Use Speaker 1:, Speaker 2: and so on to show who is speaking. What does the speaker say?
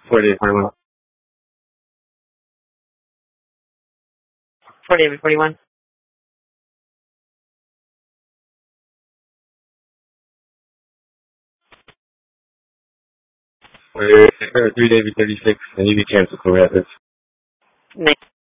Speaker 1: 4 David 41.
Speaker 2: 4 David 41.
Speaker 1: 3 David 36, and you can cancel correctness.